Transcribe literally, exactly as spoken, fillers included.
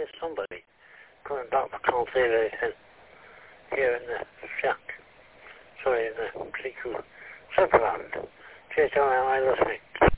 there's somebody coming back. I can't see anything here in the shack. Sorry, in the Sequel Superland. Cheers, John, I love it.